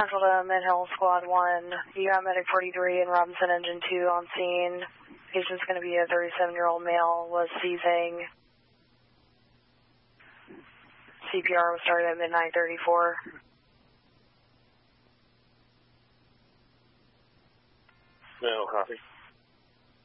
Central to Mid-Hill Squad 1. You got Medic 43 and Robinson Engine 2 on scene. Patient's going to be a 37-year-old male, was seizing. CPR was started at midnight 34. No, copy.